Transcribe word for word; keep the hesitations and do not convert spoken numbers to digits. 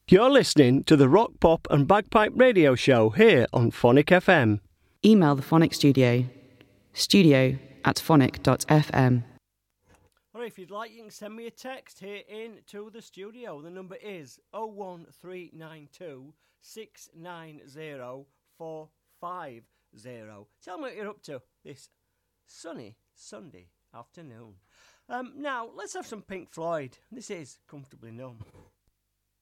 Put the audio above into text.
You're listening to the Rock, Pop and Bagpipe Radio Show here on Phonic F M. Email the Phonic Studio, studio at phonic dot f m. Or if you'd like, you can send me a text here in to the studio. The number is oh one three nine two, six nine zero, four five zero. Tell me what you're up to this sunny Sunday afternoon. Um, now, let's have some Pink Floyd. This is Comfortably Numb.